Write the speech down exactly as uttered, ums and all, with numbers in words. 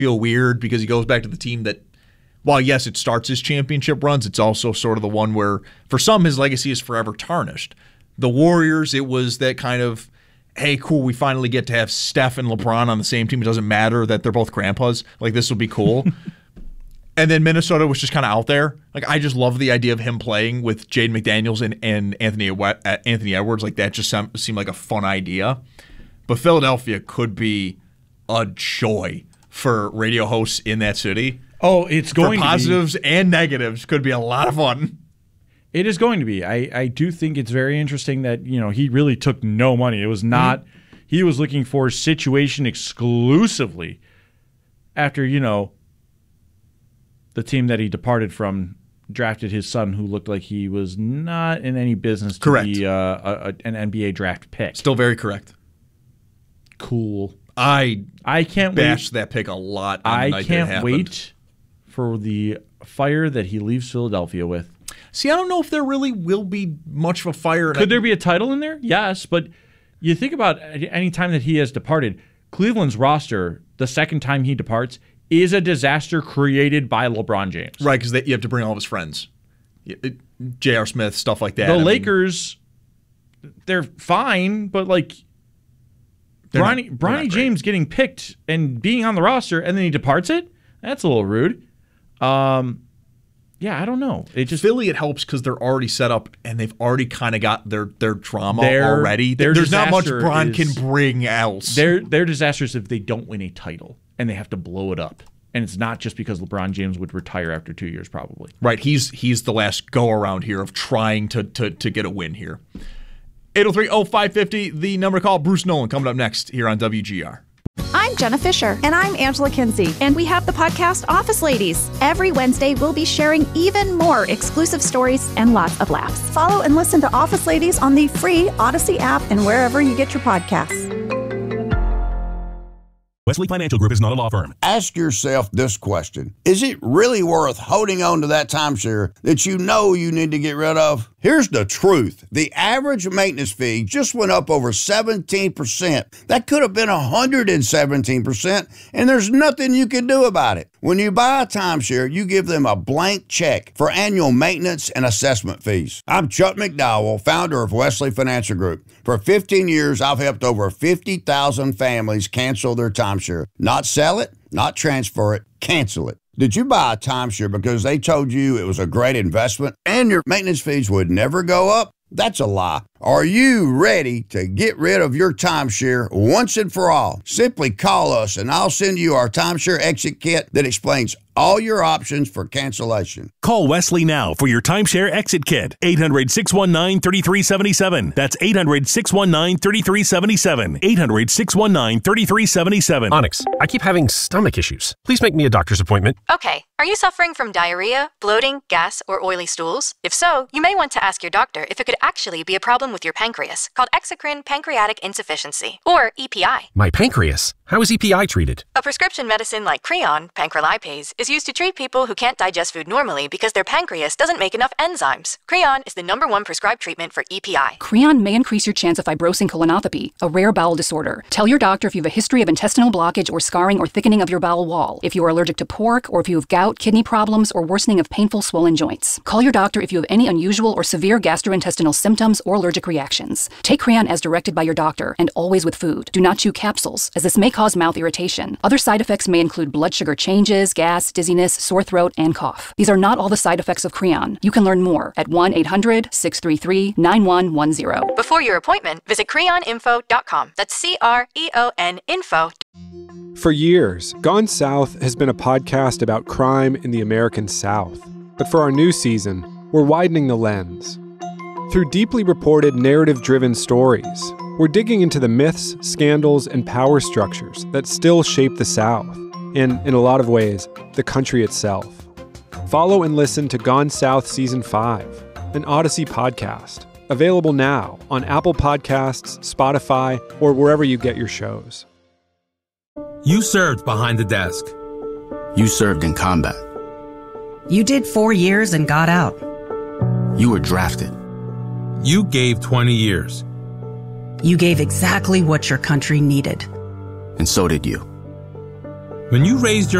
feel weird because he goes back to the team that, while yes, it starts his championship runs, it's also sort of the one where, for some, his legacy is forever tarnished. The Warriors, it was that kind of, hey, cool, we finally get to have Steph and LeBron on the same team. It doesn't matter that they're both grandpas. Like, this will be cool. And then Minnesota was just kind of out there. Like, I just love the idea of him playing with Jaden McDaniels and, and Anthony Anthony Edwards. Like, that just seemed like a fun idea. But Philadelphia could be a joy for radio hosts in that city. Oh, it's going for positives to be. and negatives. Could be a lot of fun. It is going to be. I, I do think it's very interesting that, you know, he really took no money. It was not mm-hmm. – he was looking for situation exclusively after, you know, the team that he departed from drafted his son, who looked like he was not in any business to correct. be uh, a, a, an N B A draft pick. Still very correct. Cool. I I can't bashed wait. that pick a lot on I the night can't that it wait for the fire that he leaves Philadelphia with. See, I don't know if there really will be much of a fire. Could there be a title in there? Yes, but you think about any time that he has departed, Cleveland's roster, the second time he departs, is a disaster created by LeBron James. Right, because you have to bring all of his friends. J R. Smith, stuff like that. The I Lakers, mean, they're fine, but like Bronny, Bronny James getting picked and being on the roster and then he departs it, that's a little rude. Um, yeah, I don't know. It just Philly, it helps because they're already set up and they've already kind of got their their drama their, already. Their There's not much disaster Bron is- can bring else. They're, they're disasters if they don't win a title and they have to blow it up. And it's not just because LeBron James would retire after two years, probably. Right. He's he's the last go around here of trying to to to get a win here. eight oh three oh five fifty, the number to call. Bruce Nolan coming up next here on W G R. I'm Jenna Fisher. And I'm Angela Kinsey. And we have the podcast Office Ladies. Every Wednesday, we'll be sharing even more exclusive stories and lots of laughs. Follow and listen to Office Ladies on the free Odyssey app and wherever you get your podcasts. Wesley Financial Group is not a law firm. Ask yourself this question. Is it really worth holding on to that timeshare that you know you need to get rid of? Here's the truth. The average maintenance fee just went up over seventeen percent. That could have been one hundred seventeen percent, and there's nothing you can do about it. When you buy a timeshare, you give them a blank check for annual maintenance and assessment fees. I'm Chuck McDowell, founder of Wesley Financial Group. For fifteen years, I've helped over fifty thousand families cancel their timeshare. Not sell it, not transfer it, cancel it. Did you buy a timeshare because they told you it was a great investment and your maintenance fees would never go up? That's a lie. Are you ready to get rid of your timeshare once and for all? Simply call us and I'll send you our timeshare exit kit that explains all your options for cancellation. Call Wesley now for your timeshare exit kit. eight hundred, six one nine, three three seven seven. That's eight hundred, six one nine, three three seven seven. eight hundred, six one nine, three three seven seven. Onyx, I keep having stomach issues. Please make me a doctor's appointment. Okay, are you suffering from diarrhea, bloating, gas, or oily stools? If so, you may want to ask your doctor if it could actually be a problem with your pancreas, called exocrine pancreatic insufficiency, or E P I. My pancreas? How is E P I treated? A prescription medicine like Creon, pancrelipase, is used to treat people who can't digest food normally because their pancreas doesn't make enough enzymes. Creon is the number one prescribed treatment for E P I. Creon may increase your chance of fibrosing colonopathy, a rare bowel disorder. Tell your doctor if you have a history of intestinal blockage or scarring or thickening of your bowel wall, if you are allergic to pork, or if you have gout, kidney problems, or worsening of painful swollen joints. Call your doctor if you have any unusual or severe gastrointestinal symptoms or allergic reactions. Take Creon as directed by your doctor, and always with food. Do not chew capsules, as this may cause mouth irritation. Other side effects may include blood sugar changes, gas, dizziness, sore throat, and cough. These are not all the side effects of Creon. You can learn more at one eight hundred, six three three, nine one one zero. Before your appointment, visit creon info dot com. That's C R E O N info. For years, Gone South has been a podcast about crime in the American South. But for our new season, we're widening the lens. Through deeply reported, narrative-driven stories, we're digging into the myths, scandals, and power structures that still shape the South, and, in a lot of ways, the country itself. Follow and listen to Gone South Season five, an Odyssey podcast, available now on Apple Podcasts, Spotify, or wherever you get your shows. You served behind the desk. You served in combat. You did four years and got out. You were drafted. You gave twenty years. You gave exactly what your country needed. And so did you. When you raised your